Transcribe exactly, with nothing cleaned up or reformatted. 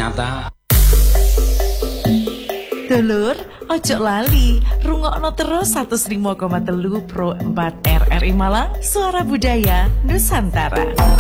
ternyata. Dulur, ojo lali, rungokno terus seratus lima koma tiga Pro empat R R I Malang, Suara Budaya Nusantara.